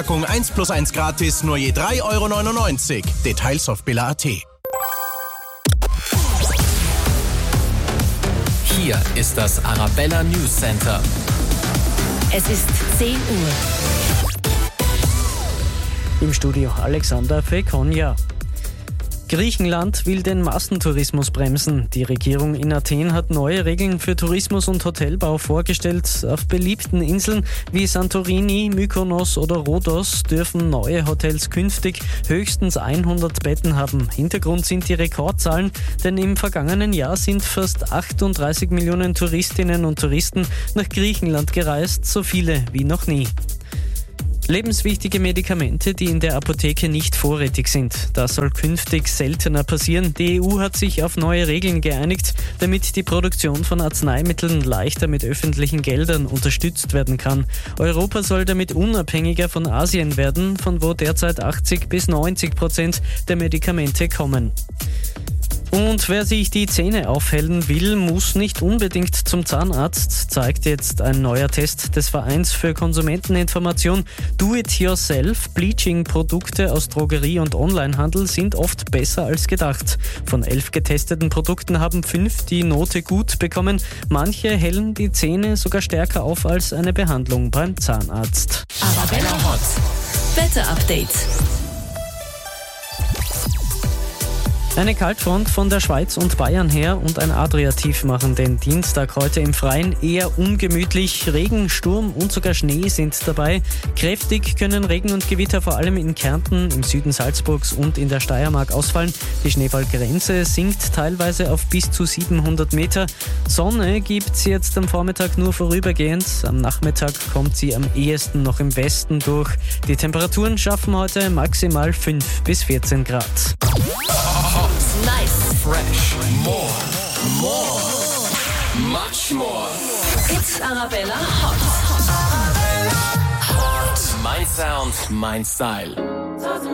Packung 1+1 gratis, nur je 3,99 €. Details auf billa.at. Hier ist das Arabella News Center. Es ist 10 Uhr. Im Studio Alexander Fekonja. Griechenland will den Massentourismus bremsen. Die Regierung in Athen hat neue Regeln für Tourismus und Hotelbau vorgestellt. Auf beliebten Inseln wie Santorini, Mykonos oder Rhodos dürfen neue Hotels künftig höchstens 100 Betten haben. Hintergrund sind die Rekordzahlen, denn im vergangenen Jahr sind fast 38 Millionen Touristinnen und Touristen nach Griechenland gereist, so viele wie noch nie. Lebenswichtige Medikamente, die in der Apotheke nicht vorrätig sind. Das soll künftig seltener passieren. Die EU hat sich auf neue Regeln geeinigt, damit die Produktion von Arzneimitteln leichter mit öffentlichen Geldern unterstützt werden kann. Europa soll damit unabhängiger von Asien werden, von wo derzeit 80-90% der Medikamente kommen. Und wer sich die Zähne aufhellen will, muss nicht unbedingt zum Zahnarzt, zeigt jetzt ein neuer Test des Vereins für Konsumenteninformation Do-it-yourself. Bleaching-Produkte aus Drogerie- und Onlinehandel sind oft besser als gedacht. Von 11 getesteten Produkten haben 5 die Note gut bekommen. Manche hellen die Zähne sogar stärker auf als eine Behandlung beim Zahnarzt. Arabella Hot. Wetter-Update. Eine Kaltfront von der Schweiz und Bayern her und ein Adriatief machen den Dienstag heute im Freien eher ungemütlich. Regen, Sturm und sogar Schnee sind dabei. Kräftig können Regen und Gewitter vor allem in Kärnten, im Süden Salzburgs und in der Steiermark ausfallen. Die Schneefallgrenze sinkt teilweise auf bis zu 700 Meter. Sonne gibt's jetzt am Vormittag nur vorübergehend. Am Nachmittag kommt sie am ehesten noch im Westen durch. Die Temperaturen schaffen heute maximal 5 bis 14 Grad. Nice. Fresh. More. Much more. It's Arabella Hot. Mein Sound, mein Style.